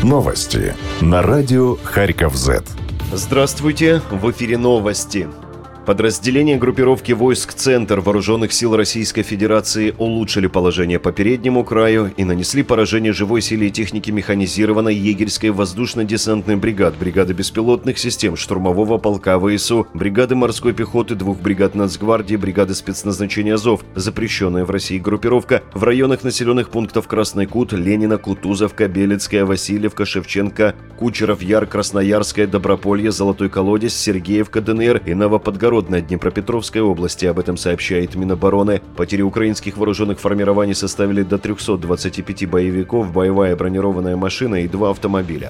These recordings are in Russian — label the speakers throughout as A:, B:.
A: Новости на радио Харьков-Z.
B: Здравствуйте, в эфире новости. Подразделения группировки войск «Центр» Вооруженных сил Российской Федерации улучшили положение по переднему краю и нанесли поражение живой силе и технике механизированной егерской воздушно-десантной бригады, бригады беспилотных систем, штурмового полка ВСУ, бригады морской пехоты, 2 бригад Нацгвардии, бригады спецназначения «Азов», запрещенная в России группировка в районах населенных пунктов Красный Кут, Ленина, Кутузовка, Белецкая, Васильевка, Шевченко, Кучеров Яр, Красноярская, Доброполье, Золотой Колодец, Сергеевка, ДНР и Новоподгородная Днепропетровской области. Об этом сообщает Минобороны. Потери украинских вооруженных формирований составили до 325 боевиков, боевая бронированная машина и 2 автомобиля.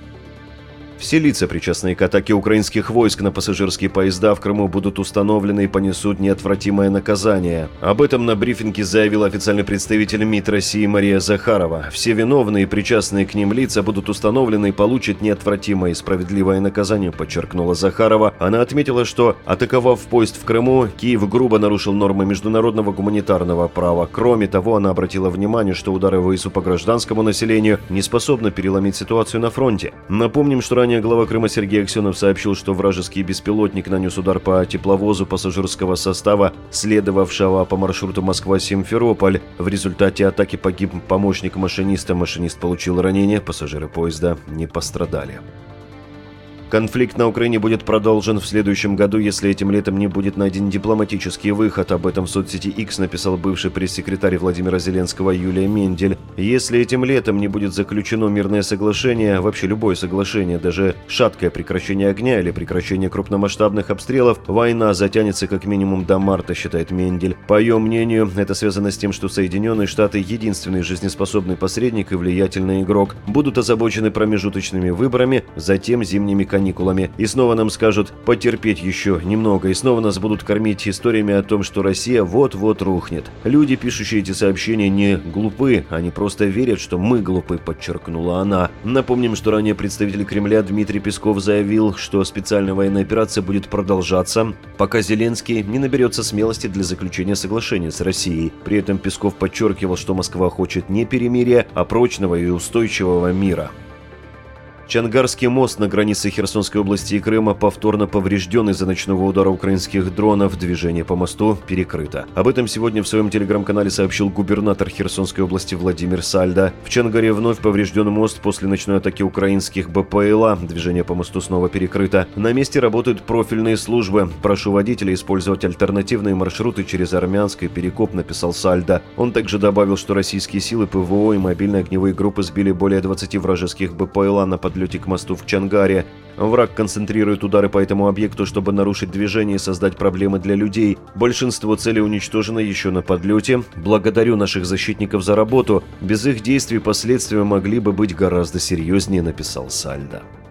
B: Все лица, причастные к атаке украинских войск на пассажирские поезда в Крыму, будут установлены и понесут неотвратимое наказание. Об этом на брифинге заявил официальный представитель МИД России Мария Захарова. Все виновные и причастные к ним лица будут установлены и получат неотвратимое и справедливое наказание, подчеркнула Захарова. Она отметила, что, атаковав поезд в Крыму, Киев грубо нарушил нормы международного гуманитарного права. Кроме того, она обратила внимание, что удары ВСУ по гражданскому населению не способны переломить ситуацию на фронте. Напомним, что ранее глава Крыма Сергей Аксенов сообщил, что вражеский беспилотник нанес удар по тепловозу пассажирского состава, следовавшего по маршруту Москва-Симферополь. В результате атаки погиб помощник машиниста. Машинист получил ранение, пассажиры поезда не пострадали. Конфликт на Украине будет продолжен в следующем году, если этим летом не будет найден дипломатический выход. Об этом в соцсети X написал бывший пресс-секретарь Владимира Зеленского Юлия Мендель. Если этим летом не будет заключено мирное соглашение, вообще любое соглашение, даже шаткое прекращение огня или прекращение крупномасштабных обстрелов, война затянется как минимум до марта, считает Мендель. По ее мнению, это связано с тем, что Соединенные Штаты, единственный жизнеспособный посредник и влиятельный игрок, будут озабочены промежуточными выборами, затем зимними каникулами. И снова нам скажут потерпеть еще немного, и снова нас будут кормить историями о том, что Россия вот-вот рухнет. Люди, пишущие эти сообщения, не глупы, они просто верят, что мы глупы, подчеркнула она. Напомним, что ранее представитель Кремля Дмитрий Песков заявил, что специальная военная операция будет продолжаться, пока Зеленский не наберется смелости для заключения соглашения с Россией. При этом Песков подчеркивал, что Москва хочет не перемирия, а прочного и устойчивого мира. Чангарский мост на границе Херсонской области и Крыма повторно поврежден из-за ночного удара украинских дронов. Движение по мосту перекрыто. Об этом сегодня в своем телеграм-канале сообщил губернатор Херсонской области Владимир Сальдо. В Чангаре вновь поврежден мост после ночной атаки украинских БПЛА. Движение по мосту снова перекрыто. На месте работают профильные службы. Прошу водителей использовать альтернативные маршруты через Армянский перекоп, написал Сальдо. Он также добавил, что российские силы ПВО и мобильные огневые группы сбили более 20 вражеских БПЛА на подлете к мосту в Чангаре. Враг концентрирует удары по этому объекту, чтобы нарушить движение и создать проблемы для людей. Большинство целей уничтожено еще на подлете. Благодарю наших защитников за работу. Без их действий последствия могли бы быть гораздо серьезнее, написал Сальдо.